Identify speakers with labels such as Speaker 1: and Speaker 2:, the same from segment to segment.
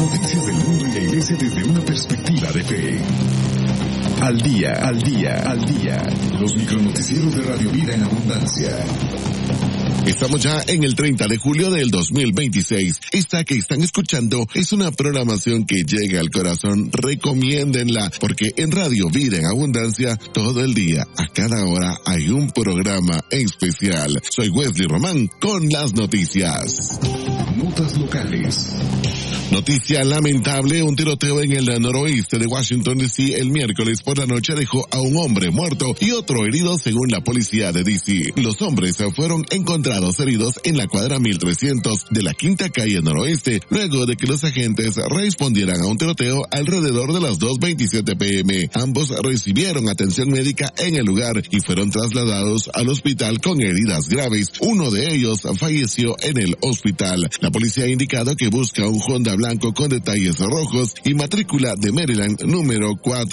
Speaker 1: Noticias del mundo y la iglesia desde una perspectiva de fe. Al día, al día, al día. Los micronoticieros de Radio Vida en Abundancia.
Speaker 2: Estamos ya en el 30 de julio del 2026. Esta que están escuchando es una programación que llega al corazón. Recomiéndenla, porque en Radio Vida en Abundancia, todo el día, a cada hora, hay un programa especial. Soy Wesley Román con las noticias.
Speaker 1: Notas locales.
Speaker 2: Noticia lamentable, un tiroteo en el noroeste de Washington D.C. el miércoles por la noche dejó a un hombre muerto y otro herido según la policía de D.C. Los hombres fueron encontrados heridos en la cuadra 1300 de la Quinta Calle Noroeste, luego de que los agentes respondieran a un tiroteo alrededor de las 2:27 p.m. Ambos recibieron atención médica en el lugar y fueron trasladados al hospital con heridas graves. Uno de ellos falleció en el hospital. La policía ha indicado que busca un Honda blanco con detalles rojos y matrícula de Maryland número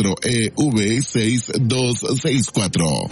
Speaker 2: 4EV6264.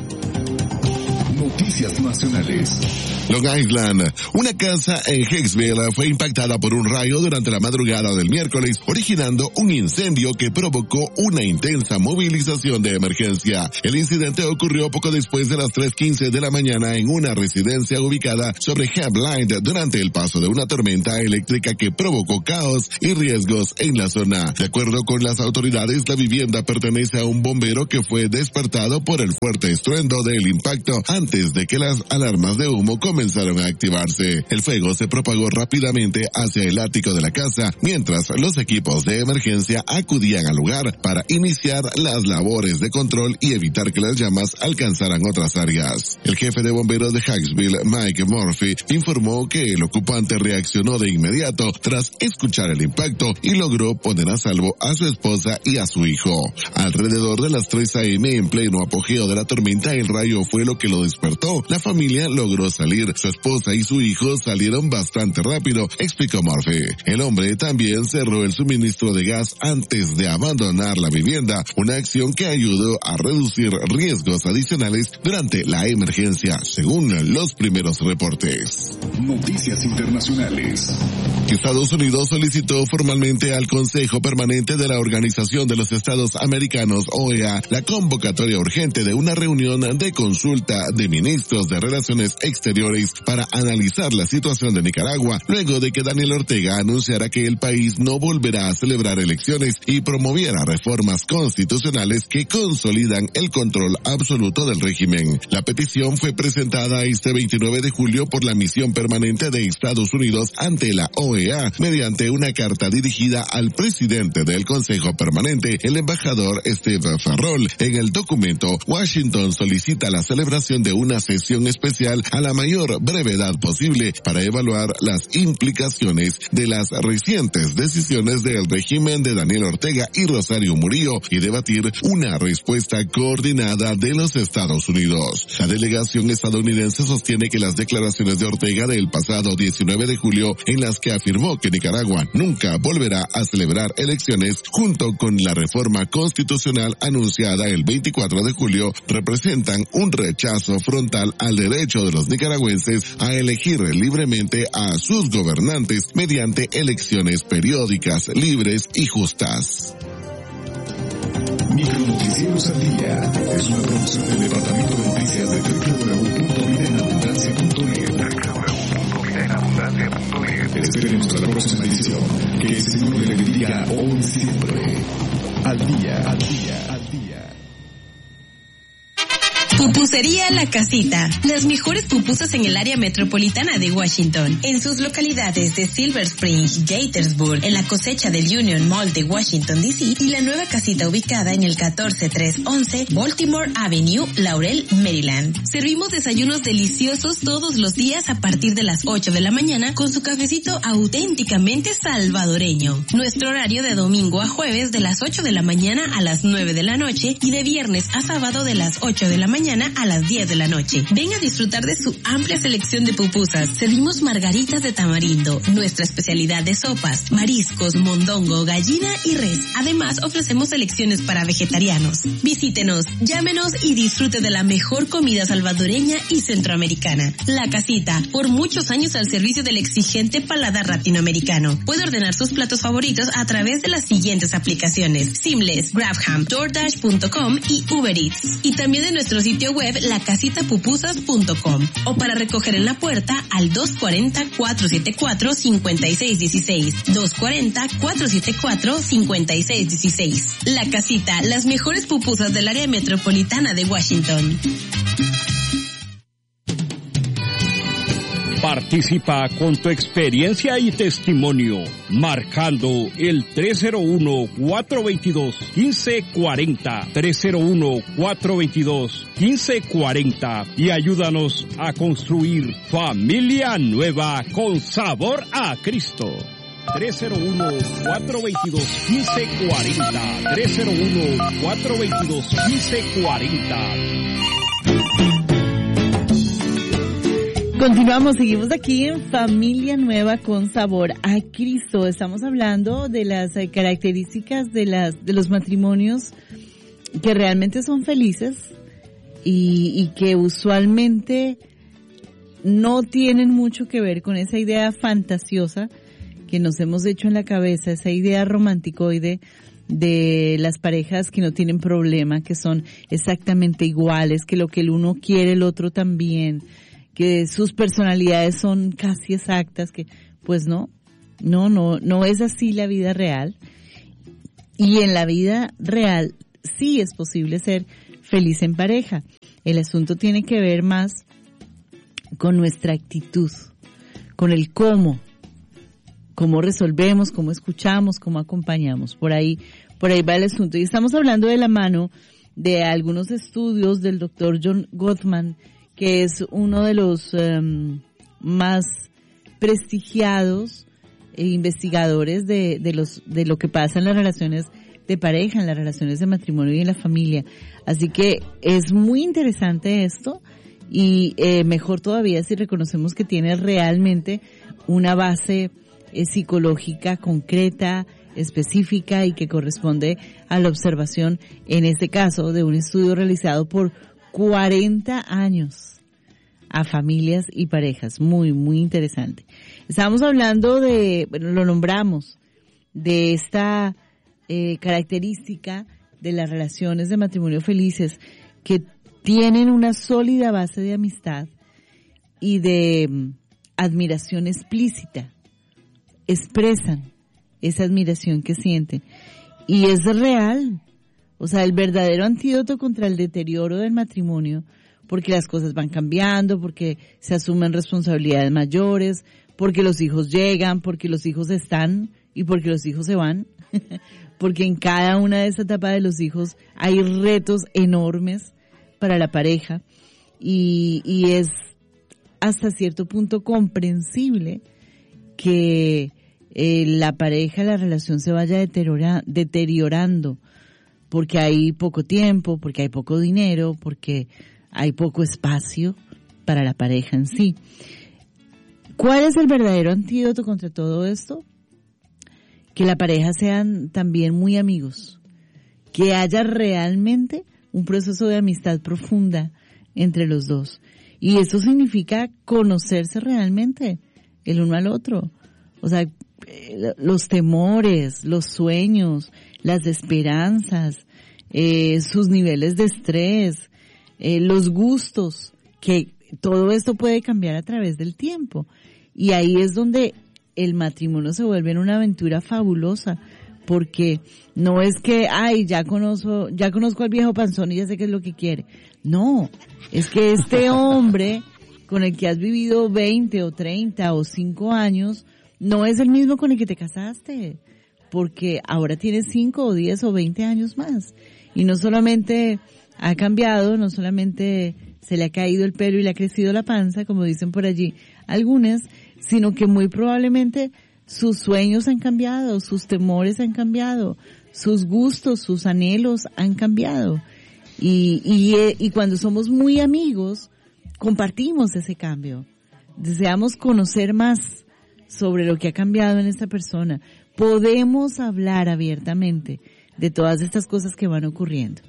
Speaker 1: Noticias nacionales.
Speaker 2: Long Island. Una casa en Hicksville fue impactada por un rayo durante la madrugada del miércoles, originando un incendio que provocó una intensa movilización de emergencia. El incidente ocurrió poco después de las 3:15 de la mañana en una residencia ubicada sobre Headline durante el paso de una tormenta eléctrica que provocó caos y riesgos en la zona. De acuerdo con las autoridades, la vivienda pertenece a un bombero que fue despertado por el fuerte estruendo del impacto antes de que las alarmas de humo comenzaron a activarse. El fuego se propagó rápidamente hacia el ático de la casa, mientras los equipos de emergencia acudían al lugar para iniciar las labores de control y evitar que las llamas alcanzaran otras áreas. El jefe de bomberos de Hicksville, Mike Murphy, informó que el ocupante reaccionó de inmediato tras escuchar el impacto y logró poner a salvo a su esposa y a su hijo. Alrededor de las 3 a.m. en pleno apogeo de la tormenta, el rayo fue lo que lo despertó. La familia logró salir. Su esposa y su hijo salieron bastante rápido, explicó Murphy. El hombre también cerró el suministro de gas antes de abandonar la vivienda, una acción que ayudó a reducir riesgos adicionales durante la emergencia, según los primeros reportes.
Speaker 1: Noticias internacionales.
Speaker 2: Estados Unidos solicitó formalmente al Consejo Permanente de la Organización de los Estados Americanos, OEA, la convocatoria urgente de una reunión de consulta de ministros de Relaciones Exteriores para analizar la situación de Nicaragua, luego de que Daniel Ortega anunciara que el país no volverá a celebrar elecciones y promoviera reformas constitucionales que consolidan el control absoluto del régimen. La petición fue presentada este 29 de julio por la Misión Permanente de Estados Unidos ante la OEA, mediante una carta dirigida al presidente del Consejo Permanente, el embajador Steve Farrell. En el documento, Washington solicita la celebración de una sesión especial a la mayor brevedad posible para evaluar las implicaciones de las recientes decisiones del régimen de Daniel Ortega y Rosario Murillo y debatir una respuesta coordinada de los Estados Unidos. La delegación estadounidense sostiene que las declaraciones de Ortega del pasado 19 de julio, en las que afirmó que Nicaragua nunca volverá a celebrar elecciones, junto con la reforma constitucional anunciada el 24 de julio, representan un rechazo frontal al derecho de los nicaragüenses a elegir libremente a sus gobernantes mediante elecciones periódicas, libres y justas.
Speaker 1: Micronoticieros al día es una producción del Departamento de Noticias de www.vidaenabundancia.net. Esperemos hasta la próxima edición. Que el Señor le bendiga hoy y siempre. Al día, al día, al día.
Speaker 3: Pupusería La Casita. Las mejores pupusas en el área metropolitana de Washington. En sus localidades de Silver Spring, Gaithersburg, en la cosecha del Union Mall de Washington, D.C. y la nueva casita ubicada en el 14311 Baltimore Avenue, Laurel, Maryland. Servimos desayunos deliciosos todos los días a partir de las 8 de la mañana con su cafecito auténticamente salvadoreño. Nuestro horario de domingo a jueves de las 8 de la mañana a las 9 de la noche y de viernes a sábado de las 8 de la mañana mañana a las 10 de la noche. Ven a disfrutar de su amplia selección de pupusas. Servimos margaritas de tamarindo, nuestra especialidad de sopas, mariscos, mondongo, gallina y res. Además, ofrecemos selecciones para vegetarianos. Visítenos, llámenos y disfrute de la mejor comida salvadoreña y centroamericana. La Casita, por muchos años al servicio del exigente paladar latinoamericano. Puede ordenar sus platos favoritos a través de las siguientes aplicaciones: Seamless, GrabHam, DoorDash.com y Uber Eats. Y también de nuestro sitio web lacasitapupusas.com. O para recoger en la puerta al 240-474-5616. 240-474-5616. La Casita, las mejores pupusas del área metropolitana de Washington.
Speaker 4: Participa con tu experiencia y testimonio, marcando el 301-422-1540, 301-422-1540 y ayúdanos a construir familia nueva con sabor a Cristo. 301-422-1540, 301-422-1540.
Speaker 5: Continuamos, seguimos aquí en Familia Nueva con Sabor a Cristo. Estamos hablando de las características de los matrimonios que realmente son felices y que usualmente no tienen mucho que ver con esa idea fantasiosa que nos hemos hecho en la cabeza, esa idea romanticoide de las parejas que no tienen problema, que son exactamente iguales, que lo que el uno quiere el otro también, que sus personalidades son casi exactas, que pues no es así la vida real. Y en la vida real sí es posible ser feliz en pareja. El asunto tiene que ver más con nuestra actitud, con el cómo resolvemos, cómo escuchamos, cómo acompañamos. Por ahí va el asunto. Y estamos hablando de la mano de algunos estudios del doctor John Gottman, que es uno de los más prestigiados investigadores de lo que pasa en las relaciones de pareja, en las relaciones de matrimonio y en la familia. Así que es muy interesante esto y mejor todavía si reconocemos que tiene realmente una base psicológica concreta, específica y que corresponde a la observación, en este caso, de un estudio realizado por 40 años a familias y parejas. Muy, muy interesante. Estábamos hablando lo nombramos, de esta característica de las relaciones de matrimonio felices que tienen una sólida base de amistad y de admiración explícita. Expresan esa admiración que sienten. Y es real. O sea, el verdadero antídoto contra el deterioro del matrimonio, porque las cosas van cambiando, porque se asumen responsabilidades mayores, porque los hijos llegan, porque los hijos están y porque los hijos se van, porque en cada una de esas etapas de los hijos hay retos enormes para la pareja y es hasta cierto punto comprensible que la pareja, la relación se vaya deteriorando, porque hay poco tiempo, porque hay poco dinero, porque hay poco espacio para la pareja en sí. ¿Cuál es el verdadero antídoto contra todo esto? Que la pareja sean también muy amigos, que haya realmente un proceso de amistad profunda entre los dos. Y eso significa conocerse realmente el uno al otro. O sea, los temores, los sueños, las esperanzas, sus niveles de estrés, los gustos, que todo esto puede cambiar a través del tiempo. Y ahí es donde el matrimonio se vuelve una aventura fabulosa, porque no es que, ya conozco al viejo panzón y ya sé qué es lo que quiere. No, es que este hombre con el que has vivido 20 o 30 o 5 años no es el mismo con el que te casaste, porque ahora tienes 5 o 10 o 20 años más. Y no solamente ha cambiado, no solamente se le ha caído el pelo y le ha crecido la panza, como dicen por allí algunas, sino que muy probablemente sus sueños han cambiado, sus temores han cambiado, sus gustos, sus anhelos han cambiado. Y cuando somos muy amigos, compartimos ese cambio. Deseamos conocer más sobre lo que ha cambiado en esta persona. Podemos hablar abiertamente de todas estas cosas que van ocurriendo.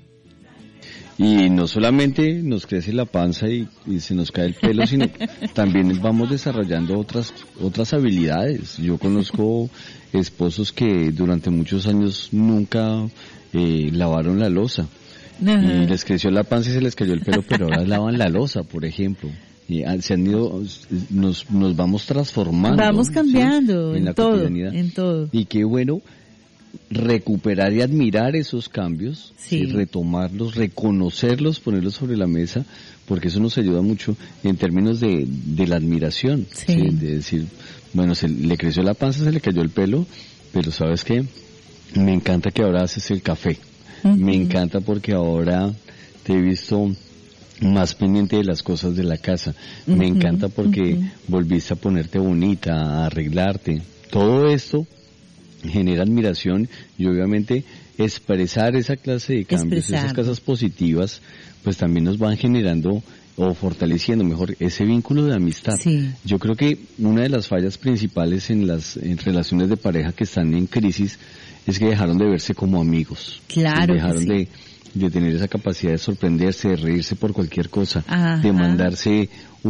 Speaker 6: Y no solamente nos crece la panza y se nos cae el pelo, sino también vamos desarrollando otras habilidades. Yo conozco esposos que durante muchos años nunca lavaron la loza. Y les creció la panza y se les cayó el pelo, pero ahora lavan la loza, por ejemplo. Y se han ido, nos vamos transformando.
Speaker 5: Vamos cambiando, ¿sí? en todo.
Speaker 6: Y qué bueno recuperar y admirar esos cambios,
Speaker 5: sí.
Speaker 6: Retomarlos, reconocerlos, ponerlos sobre la mesa, porque eso nos ayuda mucho en términos de la admiración,
Speaker 5: sí.
Speaker 6: ¿sí? De decir, bueno, le creció la panza, se le cayó el pelo, pero ¿sabes qué? Me encanta que ahora haces el café. Uh-huh. Me encanta porque ahora te he visto más pendiente de las cosas de la casa. Uh-huh. Me encanta porque volviste a ponerte bonita, a arreglarte. Todo esto genera admiración y obviamente expresar esa clase de cambios, esas cosas positivas, pues también nos van generando o fortaleciendo mejor ese vínculo de amistad.
Speaker 5: Sí.
Speaker 6: Yo creo que una de las fallas principales en relaciones de pareja que están en crisis es que dejaron de verse como amigos.
Speaker 5: Claro.
Speaker 6: Dejaron de tener esa capacidad de sorprenderse, de reírse por cualquier cosa,
Speaker 5: ajá,
Speaker 6: de mandarse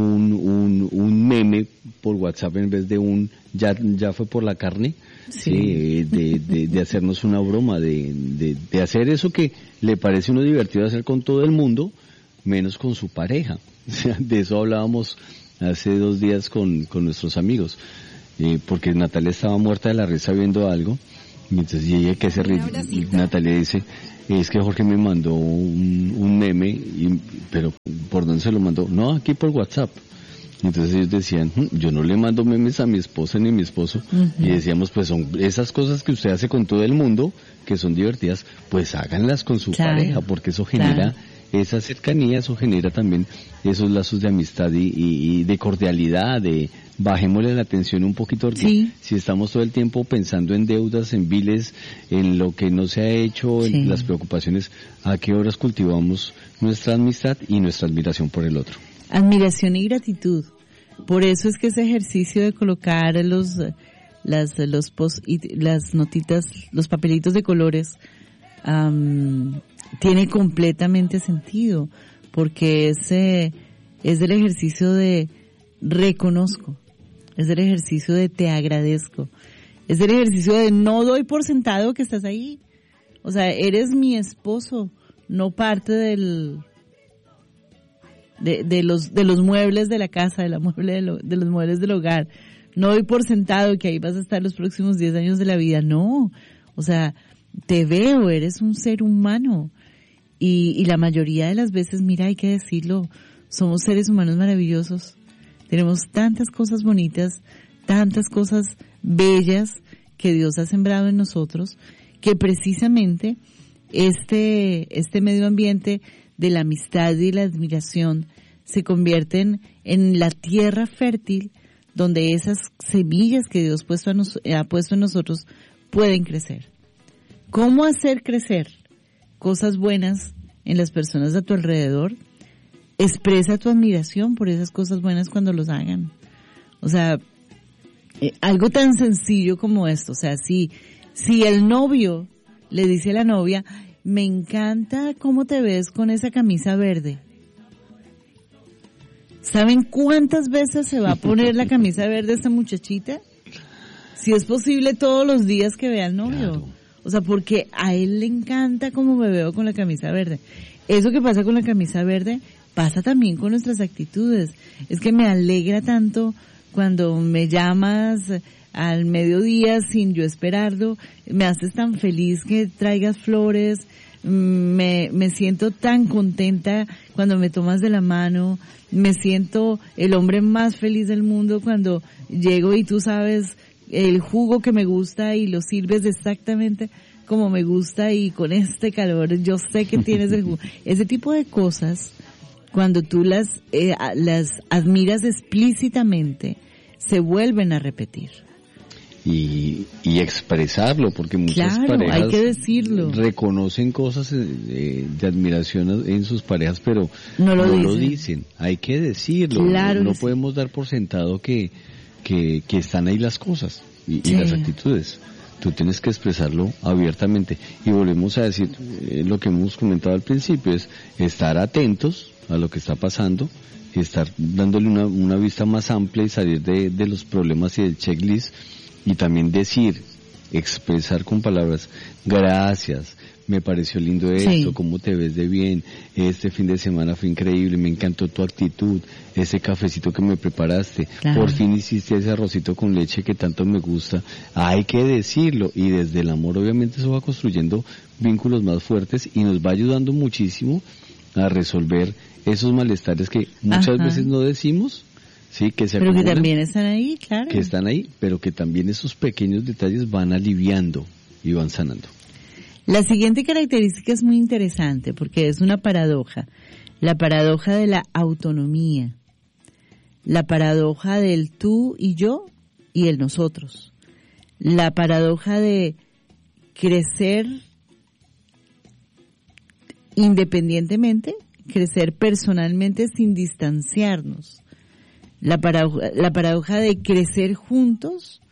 Speaker 6: un meme por WhatsApp en vez de ya fue por la carne. Sí, de hacernos una broma, de hacer eso que le parece uno divertido hacer con todo el mundo, menos con su pareja. O sea, de eso hablábamos hace 2 días con nuestros amigos, porque Natalia estaba muerta de la risa viendo algo, y entonces ella que se ríe, y Natalia dice, es que Jorge me mandó un meme, pero ¿por dónde se lo mandó? No, aquí por WhatsApp. Entonces ellos decían, yo no le mando memes a mi esposa ni a mi esposo, y decíamos, pues son esas cosas que usted hace con todo el mundo, que son divertidas, pues háganlas con su pareja, porque eso genera esa cercanía, eso genera también esos lazos de amistad y de cordialidad, de bajémosle la atención un poquito, porque si estamos todo el tiempo pensando en deudas, en biles, en lo que no se ha hecho, en las preocupaciones, ¿a qué horas cultivamos nuestra amistad y nuestra admiración por el otro?
Speaker 5: Admiración y gratitud. Por eso es que ese ejercicio de colocar las notitas, los papelitos de colores, tiene completamente sentido, porque es el ejercicio de reconozco, es el ejercicio de te agradezco, es el ejercicio de no doy por sentado que estás ahí. O sea, eres mi esposo, no parte de los muebles de la casa, de los muebles del hogar. No doy por sentado que ahí vas a estar los próximos 10 años de la vida. No. O sea, te veo, eres un ser humano. Y la mayoría de las veces, mira, hay que decirlo, somos seres humanos maravillosos. Tenemos tantas cosas bonitas, tantas cosas bellas que Dios ha sembrado en nosotros, que precisamente este medio ambiente de la amistad y la admiración se convierten en la tierra fértil donde esas semillas que Dios ha puesto en nosotros pueden crecer. ¿Cómo hacer crecer cosas buenas en las personas a tu alrededor? Expresa tu admiración por esas cosas buenas cuando los hagan. O sea, algo tan sencillo como esto. O sea, si el novio le dice a la novia, me encanta cómo te ves con esa camisa verde. ¿Saben cuántas veces se va a poner la camisa verde esta muchachita? Si es posible todos los días que vea al novio. Claro. O sea, porque a él le encanta cómo me veo con la camisa verde. Eso que pasa con la camisa verde pasa también con nuestras actitudes. Es que me alegra tanto cuando me llamas al mediodía sin yo esperarlo, me haces tan feliz que traigas flores, me siento tan contenta cuando me tomas de la mano, me siento el hombre más feliz del mundo cuando llego y tú sabes el jugo que me gusta y lo sirves exactamente como me gusta y con este calor yo sé que tienes el jugo. Ese tipo de cosas, cuando tú las admiras explícitamente, se vuelven a repetir.
Speaker 6: y expresarlo, porque muchas
Speaker 5: Claro,
Speaker 6: parejas
Speaker 5: hay que decirlo.
Speaker 6: reconocen cosas de admiración en sus parejas, pero
Speaker 5: No lo
Speaker 6: dicen. Hay que decirlo.
Speaker 5: Claro
Speaker 6: no
Speaker 5: que sí.
Speaker 6: podemos dar por sentado que están ahí las cosas y
Speaker 5: Sí.
Speaker 6: las actitudes. Tú tienes que expresarlo abiertamente. Y volvemos a decir lo que hemos comentado al principio, es estar atentos a lo que está pasando y estar dándole una vista más amplia y salir de los problemas y del checklist, y también expresar con palabras, gracias, me pareció lindo esto,
Speaker 5: Sí.
Speaker 6: cómo te ves de bien, este fin de semana fue increíble, me encantó tu actitud, ese cafecito que me preparaste,
Speaker 5: Claro.
Speaker 6: por fin hiciste ese arrocito con leche que tanto me gusta. Hay que decirlo, y desde el amor obviamente eso va construyendo vínculos más fuertes y nos va ayudando muchísimo a resolver esos malestares que muchas
Speaker 5: Ajá.
Speaker 6: veces no decimos, sí, que se
Speaker 5: Pero que
Speaker 6: acumulan,
Speaker 5: también están ahí, claro.
Speaker 6: que están ahí, pero que también esos pequeños detalles van aliviando y van sanando.
Speaker 5: La siguiente característica es muy interesante porque es una paradoja. La paradoja de la autonomía. La paradoja del tú y yo y el nosotros. La paradoja de crecer independientemente, crecer personalmente sin distanciarnos. La paradoja de crecer juntos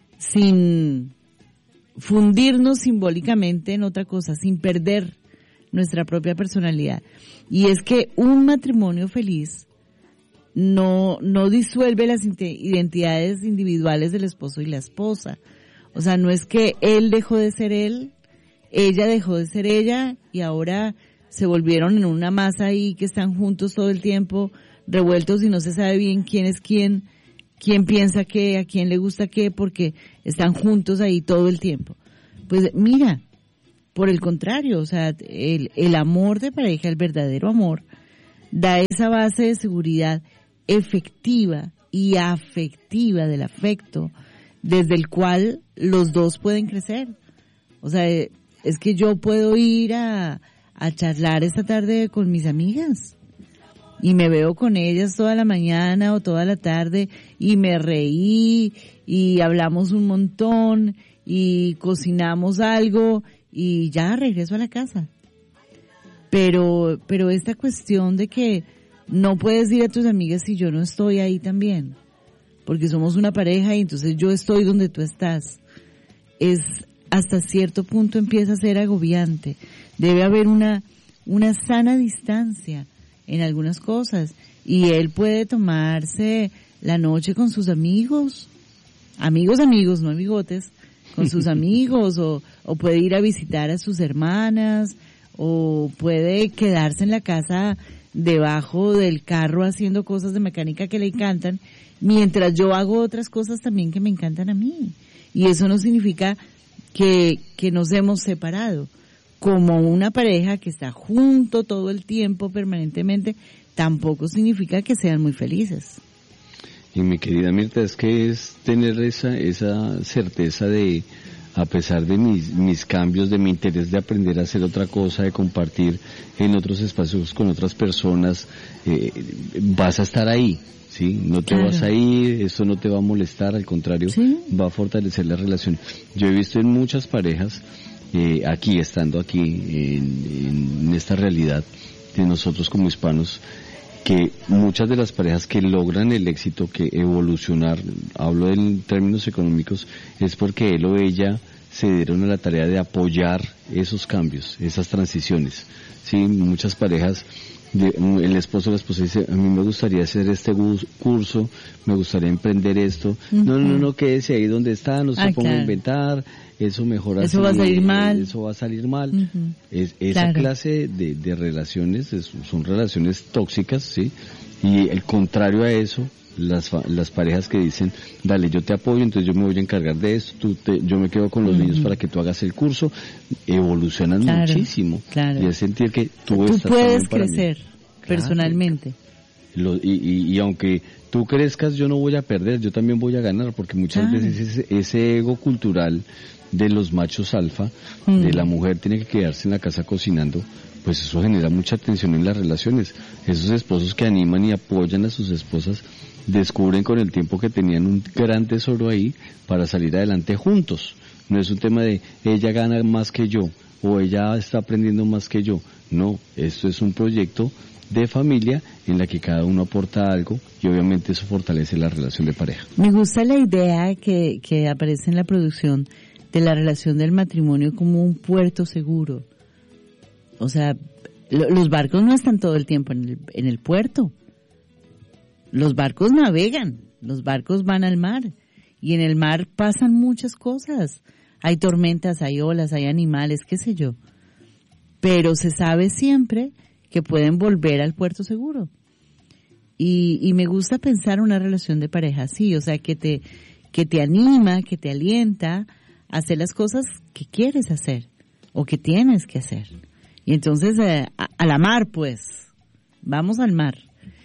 Speaker 5: sin fundirnos simbólicamente en otra cosa, sin perder nuestra propia personalidad. Y es que un matrimonio feliz no disuelve las identidades individuales del esposo y la esposa. O sea, no es que él dejó de ser él, ella dejó de ser ella y ahora se volvieron en una masa ahí que están juntos todo el tiempo, revueltos y no se sabe bien quién es quién piensa qué, a quién le gusta qué, porque están juntos ahí todo el tiempo. Pues mira, por el contrario, o sea, el amor de pareja, el verdadero amor, da esa base de seguridad efectiva y afectiva del afecto, desde el cual los dos pueden crecer. O sea, es que yo puedo ir a charlar esta tarde con mis amigas y me veo con ellas toda la mañana o toda la tarde y me reí y hablamos un montón y cocinamos algo y ya regreso a la casa. Pero esta cuestión de que no puedes ir a tus amigas si yo no estoy ahí también, porque somos una pareja y entonces yo estoy donde tú estás, es hasta cierto punto empieza a ser agobiante. Debe haber una sana distancia en algunas cosas, y él puede tomarse la noche con sus amigos, no amigotes, con sus amigos, o puede ir a visitar a sus hermanas, o puede quedarse en la casa debajo del carro haciendo cosas de mecánica que le encantan, mientras yo hago otras cosas también que me encantan a mí. Y eso no significa que nos hemos separado. Como una pareja que está junto todo el tiempo, permanentemente, tampoco significa que sean muy felices.
Speaker 6: Y mi querida Mirta, es que es tener esa certeza de, a pesar de mis cambios, de mi interés de aprender a hacer otra cosa, de compartir en otros espacios con otras personas, vas a estar ahí, ¿sí? No te vas a ir, esto no te va a molestar, al contrario, ¿sí? Va a fortalecer la relación. Yo he visto en muchas parejas, estando aquí en esta realidad de nosotros como hispanos, que muchas de las parejas que logran el éxito, que evolucionar, hablo en términos económicos, es porque él o ella se dieron a la tarea de apoyar esos cambios, esas transiciones. Sí, muchas parejas, el esposo o la esposa dice, a mí me gustaría hacer este curso, me gustaría emprender esto. Uh-huh. No, quédese ahí donde está, no se ponga a inventar, eso mejor
Speaker 5: eso va a salir mal.
Speaker 6: Eso va a salir mal.
Speaker 5: Uh-huh.
Speaker 6: Esa clase de relaciones son relaciones tóxicas, ¿sí? Y el contrario a eso, las parejas que dicen, dale, yo te apoyo, entonces yo me voy a encargar de esto, yo me quedo con los niños para que tú hagas el curso, evolucionan muchísimo.
Speaker 5: Claro.
Speaker 6: Y es sentir que tú
Speaker 5: puedes crecer personalmente.
Speaker 6: Y aunque tú crezcas, yo no voy a perder, yo también voy a ganar, porque muchas veces ese ego cultural de los machos alfa, de la mujer tiene que quedarse en la casa cocinando, pues eso genera mucha tensión en las relaciones. Esos esposos que animan y apoyan a sus esposas descubren con el tiempo que tenían un gran tesoro ahí para salir adelante juntos. No es un tema de ella gana más que yo o ella está aprendiendo más que yo. No, esto es un proyecto de familia en la que cada uno aporta algo y obviamente eso fortalece la relación de pareja.
Speaker 5: Me gusta la idea que aparece en la producción de la relación del matrimonio como un puerto seguro. O sea, los barcos no están todo el tiempo en el puerto. Los barcos navegan, los barcos van al mar y en el mar pasan muchas cosas. Hay tormentas, hay olas, hay animales, qué sé yo. Pero se sabe siempre que pueden volver al puerto seguro. Y me gusta pensar una relación de pareja así, o sea, que te anima, que te alienta a hacer las cosas que quieres hacer o que tienes que hacer. Y entonces, a la mar, pues, vamos al mar.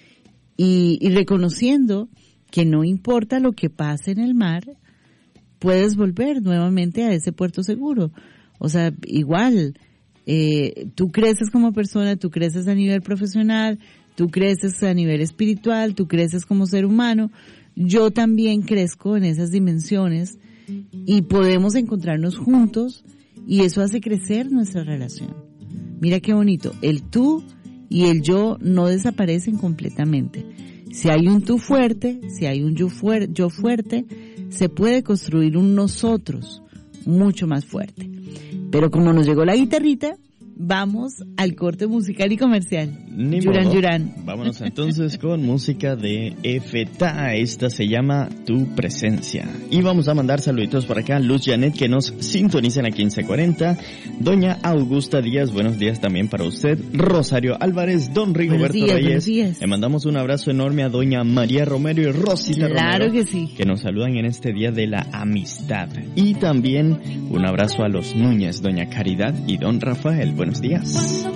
Speaker 5: Y reconociendo que no importa lo que pase en el mar, puedes volver nuevamente a ese puerto seguro. O sea, igual, tú creces como persona, tú creces a nivel profesional, tú creces a nivel espiritual, tú creces como ser humano. Yo también crezco en esas dimensiones y podemos encontrarnos juntos y eso hace crecer nuestra relación. Mira qué bonito, el tú y el yo no desaparecen completamente. Si hay un tú fuerte, si hay un yo fuerte, se puede construir un nosotros mucho más fuerte. Pero como nos llegó la guitarrita, vamos al corte musical y comercial. Yuran.
Speaker 7: Vámonos entonces con música de Efetá. Esta se llama Tu Presencia. Y vamos a mandar saluditos por acá. Luz Janet, que nos sintonicen a 1540. Doña Augusta Díaz, buenos días también para usted. Rosario Álvarez, don Rigoberto Reyes. Le mandamos un abrazo enorme a doña María Romero y Rosita
Speaker 5: Claro
Speaker 7: Romero,
Speaker 5: que sí.
Speaker 7: que nos saludan en este día de la amistad. Y también un abrazo a los Núñez, doña Caridad y don Rafael. Buenos días.